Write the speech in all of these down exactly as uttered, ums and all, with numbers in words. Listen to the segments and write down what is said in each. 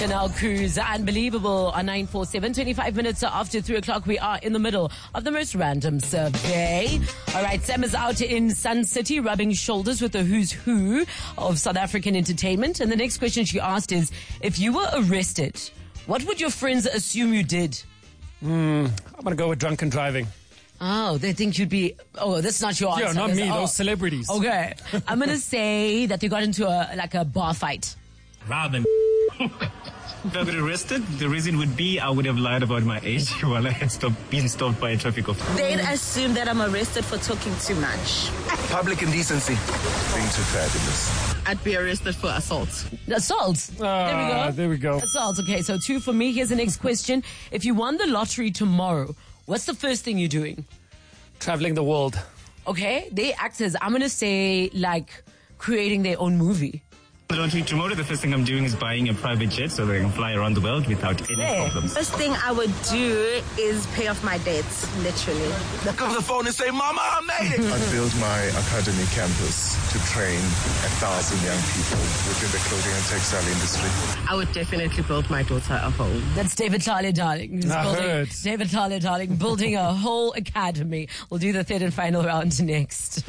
Canal Cruise, unbelievable on nine four seven, twenty-five minutes after three o'clock. We are in the middle of the most random survey. All right, Sam is out in Sun City rubbing shoulders with the who's who of South African entertainment. And the next question she asked is, if you were arrested, what would your friends assume you did? Hmm, I'm going to go with drunken driving. Oh, they think you'd be... Oh, that's not your answer. Yeah, not me, oh. those celebrities. Okay. I'm going to say that they got into a like a bar fight. Rather if I got arrested, the reason would be I would have lied about my age while I had stopped, been stopped by a traffic officer. They'd assume that I'm arrested for talking too much. Public indecency. Being too fabulous. I'd be arrested for assault. Assault. Ah, there we go. There we go. Assault. Okay, so two for me. Here's the next question. If you won the lottery tomorrow, what's the first thing you're doing? Traveling the world. Okay, they actors. I'm going to say, like, creating their own movie. Tomorrow, the first thing I'm doing is buying a private jet so that I can fly around the world without any Yeah. problems. First thing I would do is pay off my debts, literally. Pick up the phone and say, Mama, I made it. I built my academy campus to train a thousand young people within the clothing and textile industry. I would definitely build my daughter a home. That's David Tlale Darling. He's I building, heard. David Tlale Darling building a whole academy. We'll do the third and final round next.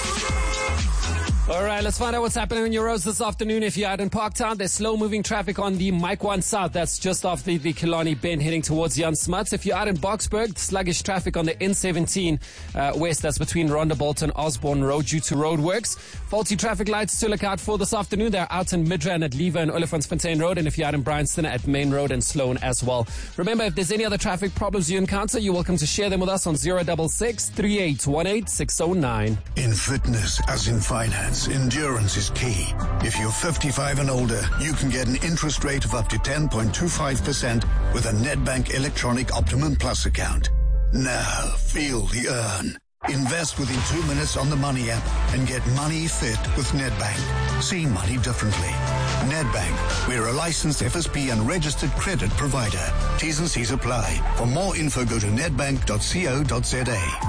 All right, let's find out what's happening on your roads this afternoon. If you're out in Parktown, there's slow-moving traffic on the Mike one South. That's just off the, the Killarney Bend heading towards Jan Smuts. If you're out in Boksburg, sluggish traffic on the N seventeen uh, west. That's between Rondebolt and Osborne Road due to roadworks. Faulty traffic lights to look out for this afternoon. They're out in Midrand at Lever and Olifantsfontein Road. And if you're out in Bryanston at Main Road and Sloane as well. Remember, if there's any other traffic problems you encounter, you're welcome to share them with us on zero six six, three eight one eight, six zero nine. In fitness, as in finance, endurance is key. If you're fifty-five and older, you can get an interest rate of up to ten point two five percent with a Nedbank Electronic Optimum Plus account. Now, feel the earn. Invest within two minutes on the Money app and get money fit with Nedbank. See money differently. Nedbank, we're a licensed F S P and registered credit provider. T's and C's apply. For more info, go to nedbank dot co dot za.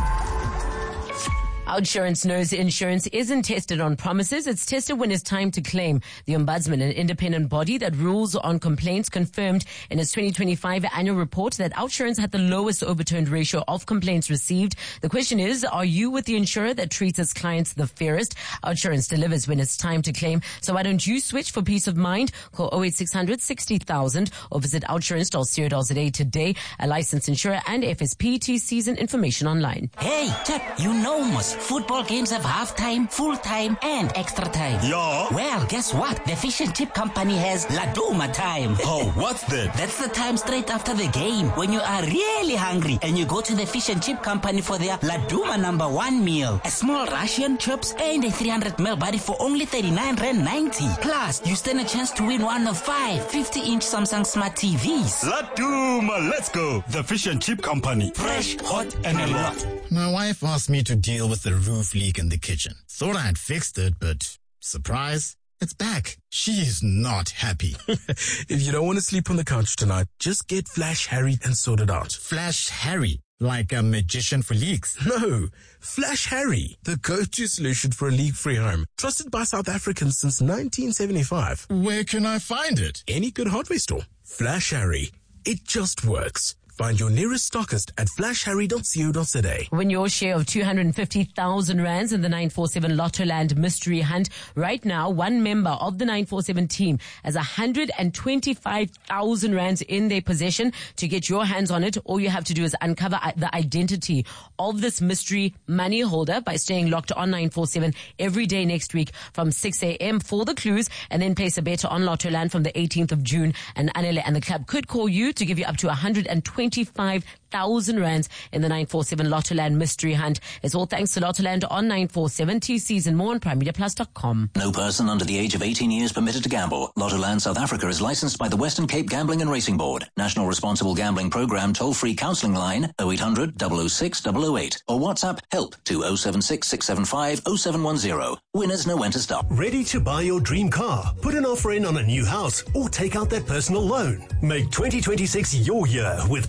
Outsurance knows insurance isn't tested on promises. It's tested when it's time to claim. The Ombudsman, an independent body that rules on complaints, confirmed in its twenty twenty-five annual report that Outsurance had the lowest overturned ratio of complaints received. The question is, are you with the insurer that treats its clients the fairest? Outsurance delivers when it's time to claim. So why don't you switch for peace of mind? Call oh eight six hundred, sixty thousand or visit outsurance dot co dot za today. A licensed insurer and F S P T Cs and information online. Hey, Chap, you know most football games have half-time, full-time, and extra time. Yeah. Well, guess what? The Fish and Chip Company has Laduma time. Oh, what's that? That's the time straight after the game when you are really hungry and you go to the Fish and Chip Company for their Laduma number one meal. A small Russian chips and a three hundred milliliter body for only thirty-nine rand ninety. Plus, you stand a chance to win one of five fifty-inch Samsung Smart T Vs. Laduma, let's go. The Fish and Chip Company. Fresh, hot, and a lot. My wife asked me to deal with the roof leak in the kitchen. Thought I had fixed it, but surprise, it's back. She is not happy. If you don't want to sleep on the couch tonight, just get Flash Harry and sort it out. Flash Harry? Like a magician for leaks? No, Flash Harry, the go-to solution for a leak-free home. Trusted by South Africans since nineteen seventy-five. Where can I find it? Any good hardware store. Flash Harry. It just works. Find your nearest stockist at flash harry dot co dot za. Win your share of two hundred fifty thousand rands in the nine four seven Lottoland Mystery Hunt. Right now, one member of the nine four seven team has one hundred twenty-five thousand rands in their possession. To get your hands on it, all you have to do is uncover the identity of this mystery money holder by staying locked on nine four seven every day next week from six a.m. for the clues, and then place a bet on Lottoland from the eighteenth of June. And Anele and the club could call you to give you up to one hundred twenty twenty-five thousand rands in the nine four seven Lottoland Mystery Hunt. It's all thanks to Lottoland on nine four seven. T Cs and more on prime media plus dot com. No person under the age of eighteen years permitted to gamble. Lottoland South Africa is licensed by the Western Cape Gambling and Racing Board. National Responsible Gambling Program toll-free counselling line oh eight hundred, double oh six, double oh eight or WhatsApp help to oh seven six, six seven five, oh seven one oh. Winners know when to stop. Ready to buy your dream car? Put an offer in on a new house or take out that personal loan. Make twenty twenty-six your year with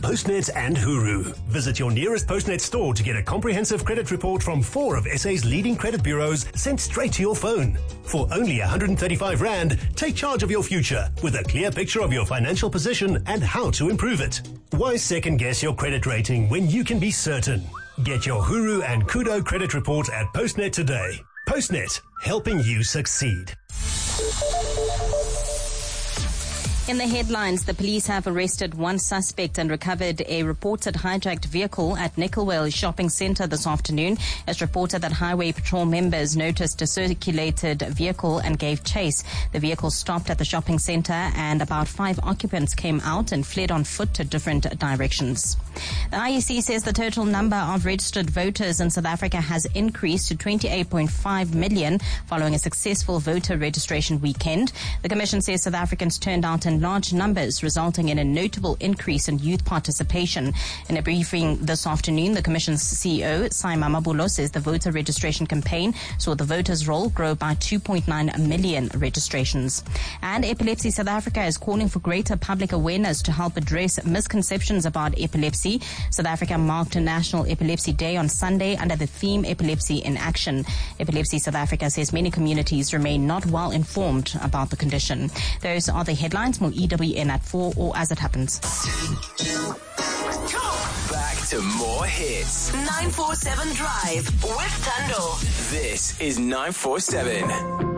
Postnet and Huru. Visit your nearest Postnet store to get a comprehensive credit report from four of S A's leading credit bureaus sent straight to your phone. For only one hundred thirty-five rand, take charge of your future with a clear picture of your financial position and how to improve it. Why second guess your credit rating when you can be certain? Get your Huru and Kudo credit report at Postnet today. Postnet, helping you succeed. In the headlines, the police have arrested one suspect and recovered a reported hijacked vehicle at Nickelwell shopping centre this afternoon. It's reported that Highway Patrol members noticed a circulated vehicle and gave chase. The vehicle stopped at the shopping centre and about five occupants came out and fled on foot to different directions. The I E C says the total number of registered voters in South Africa has increased to twenty-eight point five million following a successful voter registration weekend. The Commission says South Africans turned out in large numbers, resulting in a notable increase in youth participation. In a briefing this afternoon, the Commission's C E O, Saima Mabulo, says the voter registration campaign saw the voters' roll grow by two point nine million registrations. And Epilepsy South Africa is calling for greater public awareness to help address misconceptions about epilepsy. South Africa marked National Epilepsy Day on Sunday under the theme Epilepsy in Action. Epilepsy South Africa says many communities remain not well informed about the condition. Those are the headlines. More E W N at four or as it happens. Back to more hits. nine four seven Drive with Tando. This is nine four seven.